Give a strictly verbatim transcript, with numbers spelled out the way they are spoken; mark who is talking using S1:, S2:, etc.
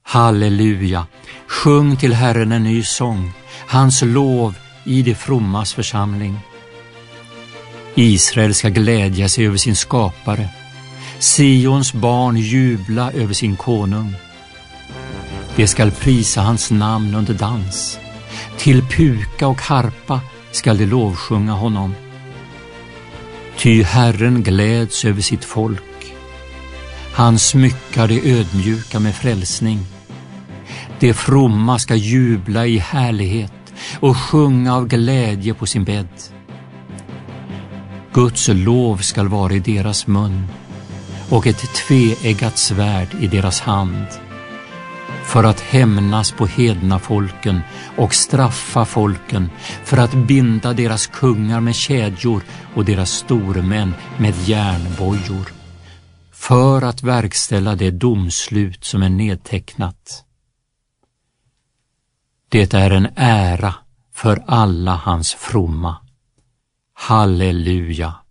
S1: Halleluja, sjung till Herren en ny sång, hans lov i det frommas församling. Israel ska glädja sig över sin skapare, Sions barn jubla över sin konung. De skall prisa hans namn under dans, till puka och harpa skall de lovsjunga honom. Ty Herren gläds över sitt folk, han smyckar de ödmjuka med frälsning. De fromma ska jubla i härlighet och sjunga av glädje på sin bädd. Guds lov skall vara i deras mun och ett tveeggat svärd i deras hand, för att hämnas på hedna folken och straffa folken, för att binda deras kungar med kedjor och deras stormän med järnbojor, för att verkställa det domslut som är nedtecknat. Det är en ära för alla hans fromma. Halleluja.